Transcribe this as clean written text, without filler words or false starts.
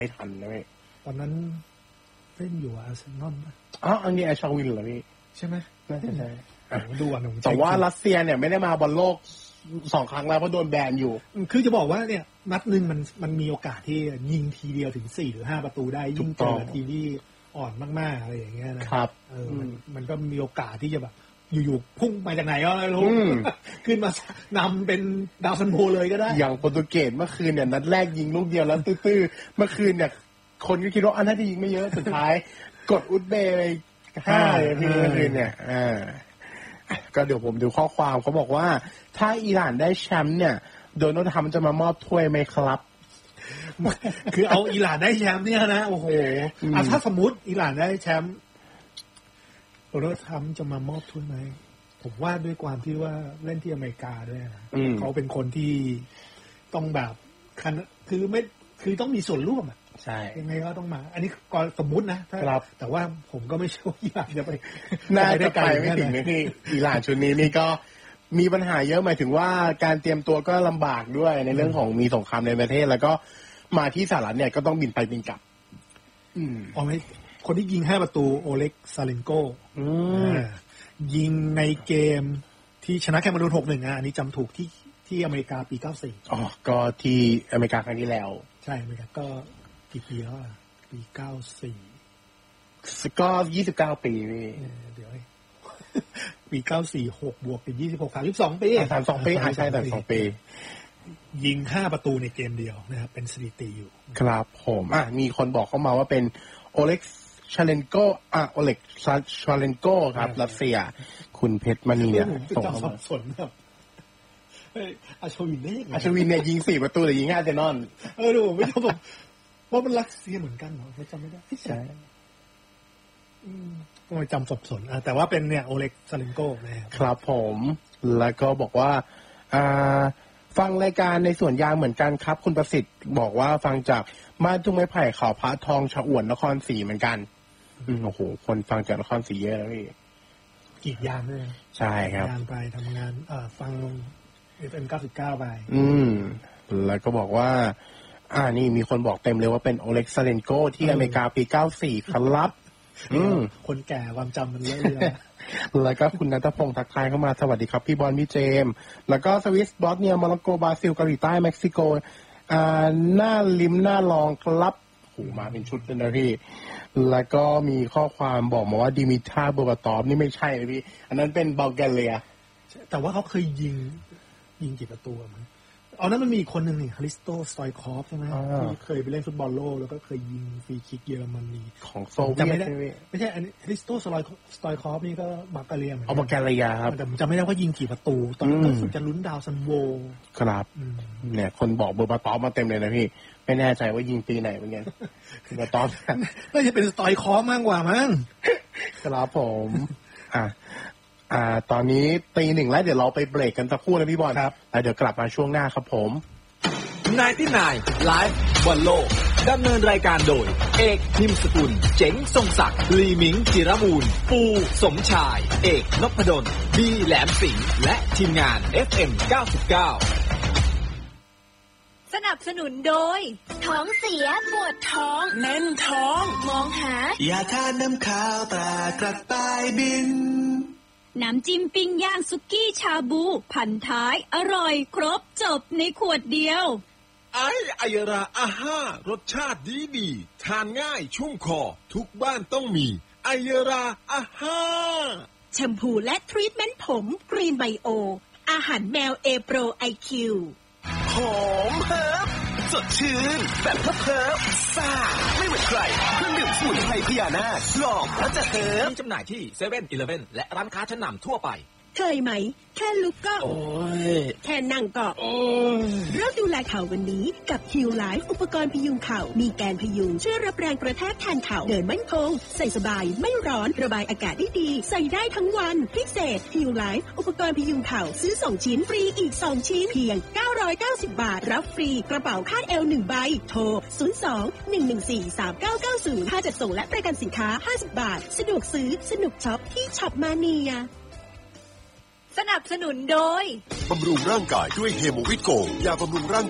ไม่ทันนะพี่ตอนนั้นเล่นอยู่อาร์เซนอลอันนี้อาชาวินเหรอพี่ใช่ไหมน่าจะใช่ดูอ่ะแต่ว่ารัสเซียเนี่ยไม่ได้มาบอลโลก2 ครั้งแล้วเพราะโดนแบนอยู่คือจะบอกว่าเนี่ยนัดนึงมันมีโอกาสที่ยิงทีเดียวถึง4 หรือ 5 ประตูได้ยิ่งเจอทีมที่อ่อนมากๆอะไรอย่างเงี้ยนะครับมันก็มีโอกาสที่จะแบบอยู่ๆพุ่งไปจากไหนก็ไม่รู้ขึ้นมานำเป็นดาวซันโบเลยก็ได้อย่างโปรตุเกสเมื่อคืนเนี่ยนัดแรกยิงลูกเดียวแล้วตื้อๆเมื่อคืนเนี่ยคนก็คิดว่าน่าจะยิงไม่เยอะสุดท้ายกดอุซเบย์ไป5เลยพี่เมื่อคืนเนี่ยก็เดี๋ยวผมดูข้อความเขาบอกว่าถ้าอิหร่านได้แชมป์เนี่ยโดนัลด์ทรัมป์จะมามอบถ้วยไหมครับคือเอาอิหร่านได้แชมป์เนี่ยนะโอ้โหถ้าสมมุติอิหร่านได้แชมป์โดนัลด์ทรัมป์จะมามอบถ้วยไหมผมว่าด้วยความที่ว่าเล่นที่อเมริกาด้วยนะเขาเป็นคนที่ต้องแบบคือต้องมีส่วนร่วมใช่ยังไงก็ต้องมาอันนี้ก็สมมุตินะแต่ว่าผมก็ไม่เชื่อว่าอิหร่านจะไปน่าจะไปไม่ถึงนะพี่อิหร่านชุดนี้นี่ก็มีปัญหาเยอะหมายถึงว่าการเตรียมตัวก็ลำบากด้วยในเรื่องของมีสงครามในประเทศแล้วก็มาที่สหรัฐเนี่ยก็ต้องบินไปบินกลับไม่คนที่ยิง5 ประตูโอเล็กซาเลนโกยิงในเกมที่ชนะแคเมรูน 6-1อันนี้จำถูกที่อเมริกาปี94 ก็ที่อเมริกาครั้งที่แล้วใช่อเมริกาก็กี่ปีแล้วปี94 ก็29 ปีพี่เดี๋ยวปี94 6บวกเป็น26 32 ปี 32 ปีใช่32 ปียิง5 ประตูในเกมเดียวนะครับเป็นสถิติอยู่ครับผมมีคนบอกเข้ามาว่าเป็นโอเล็กชาเลนโกโอเล็กชาเลนโกครับรัสเซียคุณเพชรมณีเนี่ยส่งเข้ามาสนแบบอาชวินเนี่ยยิง4 ประตูแต่ยิง5 เซนอนดูไม่รู้ผมว่ามันรัสเซียเหมือนกันเหรอผมจำไม่ได้ใช่ก็ไม่จำสับสนแต่ว่าเป็นเนี่ยโอเล็กซาเลนโกนะครับผมแล้วก็บอกว่าฟังรายการในสวนยางเหมือนกันครับคุณประสิทธิ์บอกว่าฟังจากบ้านทุ่งไม้ไผ่เขาพระทองชะอวดนครศรีเหมือนกันโอ้โหคนฟังจากนครศรีเยอะแล้วพี่กีดยางด้วยใช่ครับยางไปทำงานฟังFM 99ไปแล้วก็บอกว่านี่มีคนบอกเต็มเลยว่าเป็นโอเล็กซาเลนโกที่อเมริกาปี94ครับคนแก่ความจำมันเยอะเลยแล้วก็คุณณัฐพงศ์ทักทายเข้ามาสวัสดีครับพี่บอลพี่เจมแล้วก็สวิสบอสเนียโมร็อกโกบราซิลเกาหลีใต้เม็กซิโกหน้าลิ้มหน้าลองครับโหมาเป็นชุดเลยนะพี่แล้วก็มีข้อความบอกมาว่าดิมิทราโบกาตอฟนี่ไม่ใช่เลยพี่อันนั้นเป็นบัลแกเรียแต่ว่าเขาเคยยิงกี่ประตูมั้งนั้นมันมีคนหนึ่งนี่คริสโตสไตอยคอฟใช่ไหมที่เคยไปเล่นฟุตบอลโลกแล้วก็เคยยิงฟรีคิกเยอรมนีของโซเวียตไม่ใช่อันนี้คริสโตสไตอยคอฟนี่ก็บัลแกเรียเหมือนกันบัลแกเรียครับแต่จำไม่ได้ว่ายิงกี่ประตูตอนนั้นก็สุดจะลุ้นดาวซันโวครับเนี่ยคนบอกเบอร์บาตอฟมาเต็มเลยนะพี่ไม่แน่ใจว่ายิงปีไหนเหมือนกันเบอร์บาตอฟน่าจะเป็นสไตอยคอฟมากกว่ามั้งครับผมตอนนี้1:00แล้วเดี๋ยวเราไปเบรกกันสักครู่นะพี่บอลครับแล้วเดี๋ยวกลับมาช่วงหน้าครับผม 99ไลฟ์บอลโลกดำเนินรายการโดยเอกพิมพ์สกุลเจ๋งทรงศักดิ์ลีมิงจิรมูลปูสมชายเอกนพดลบีแหลมสิงห์และทีมงาน FM 99 สนับสนุนโดยท้องเสียปวดท้องแน่นท้องมองหายาทานน้ำขาวตากระต่ายบินน้ำจิ้มปิ้งย่างสุกี้ชาบูพันท้ายอร่อยครบจบในขวดเดียวไอราอาห้ารสชาติดีทานง่ายชุ่มคอทุกบ้านต้องมีไอราอาห้าแชมพูและทรีทเมนต์ผมกรีนไบโออาหารแมวเอโปรไอคิวหอมเฮิร์บสดชื่นแบบเพิบซ่าไม่เหมือนใครเครื่องดื่มสมุนไพรพญานาคลองแล้วจะเฮิร์บมีจำหน่ายที่7-Eleven และร้านค้าชั้นนำทั่วไปเคยไหมแค่ลุกก็แค่นั่งก็เริ่มดูแลเข่าวันนี้กับฮิลไลฟ์อุปกรณ์พยุงเข่ามีแกนพยุงช่วยรับแรงกระแทกแทนเข่าเดินมั่นคงใส่สบายไม่ร้อนระบายอากาศได้ดีใส่ได้ทั้งวันพิเศษฮิลไลฟ์อุปกรณ์พยุงเข่าซื้อ2 ชิ้นฟรีอีก2 ชิ้นเพียง990 บาทรับฟรีกระเป๋าคาดเอว1 ใบโทร02-114-3990ค่าจัดส่งและประกันสินค้า50 บาทสะดวกซื้อสนุกช็อปที่ช็อปมาเนียสนับสนุนโดยบำรุงร่างกายด้วยเฮโมวิตโกยาบำรุงร่าง